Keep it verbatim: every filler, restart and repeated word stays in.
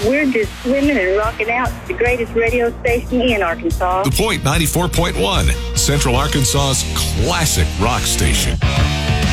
We're just swimming and rocking out. The greatest radio station in Arkansas. The Point ninety-four point one, Central Arkansas's classic rock station.